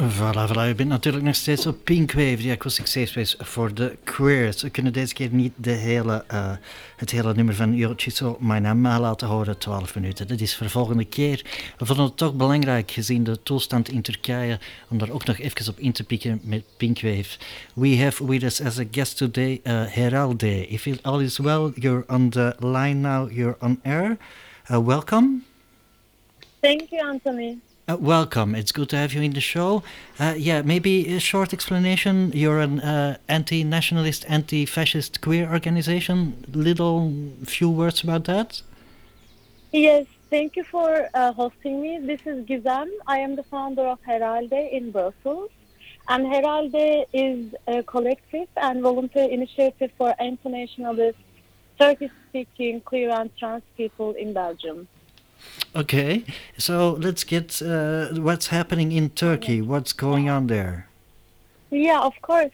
Voilà, voilà. Je bent natuurlijk nog steeds op Pinkwave, die acoustic safe space voor de queers. We kunnen deze keer niet het hele nummer van Yorochizo Mainama laten horen, 12 minuten. Dat is voor de volgende keer. We vonden het toch belangrijk, gezien de toestand in Turkije, om daar ook nog even op in te pikken met Pinkwave. We have with us as a guest today Heralde. If all is well, you're on the line now, you're on air. Welcome. Thank you, Anthony. Welcome. It's good to have you in the show. Maybe a short explanation. You're an anti-nationalist, anti-fascist queer organization. Few words about that. Yes, thank you for hosting me. This is Gizem. I am the founder of Heralde in Brussels. And Heralde is a collective and volunteer initiative for internationalist, Turkish-speaking queer and trans people in Belgium. Okay, so let's get what's happening in Turkey. What's going on there? Yeah, of course.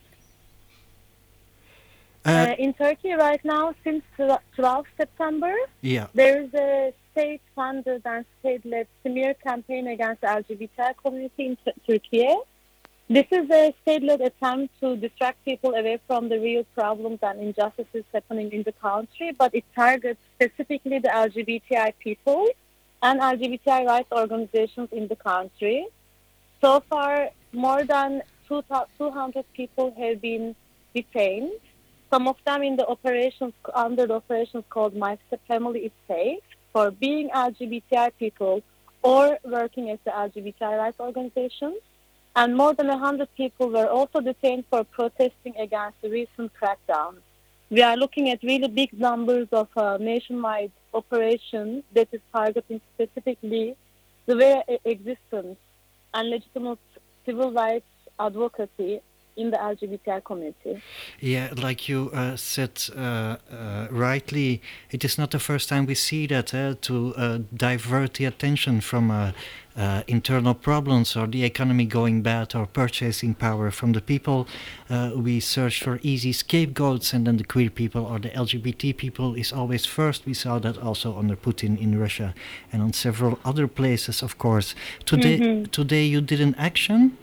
In Turkey right now, since 12 September, there is a state-funded and state-led smear campaign against the LGBTI community in Turkey. This is a state-led attempt to distract people away from the real problems and injustices happening in the country, but it targets specifically the LGBTI people and LGBTI rights organizations in the country. So far, more than 200 people have been detained. Some of them under the operations called My Family is Safe, for being LGBTI people or working as the LGBTI rights organizations. And more than 100 people were also detained for protesting against the recent crackdown. We are looking at really big numbers of nationwide operations that is targeting specifically the very existence and legitimate civil rights advocacy in the LGBTI community. Yeah, like you said rightly, it is not the first time we see that to divert the attention from internal problems or the economy going bad or purchasing power from the people. We search for easy scapegoats, and then the queer people or the LGBT people is always first. We saw that also under Putin in Russia and on several other places, of course. Today you did an action?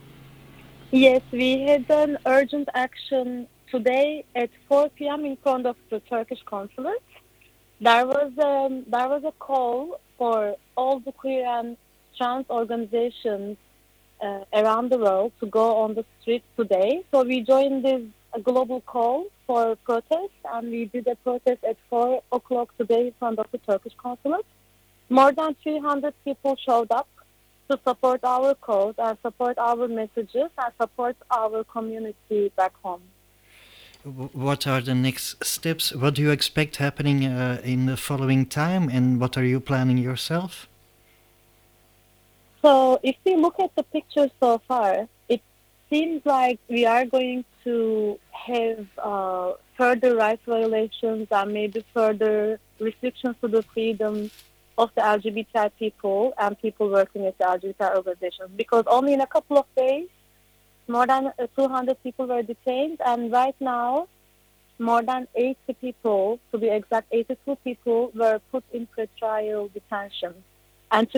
Yes, we had an urgent action today at 4 p.m. in front of the Turkish consulate. There was a call for all the queer and trans organizations around the world to go on the streets today. So we joined this global call for protest, and we did a protest at 4 o'clock today in front of the Turkish consulate. More than 300 people showed up to support our cause and support our messages and support our community back home. What are the next steps? What do you expect happening in the following time, and what are you planning yourself? So if we look at the picture so far, it seems like we are going to have further rights violations and maybe further restrictions to the freedom of the LGBTI people and people working at the LGBTI organizations, because only in a couple of days, more than 200 people were detained, and right now, more than 80 people, to be exact, 82 people were put in pretrial detention. And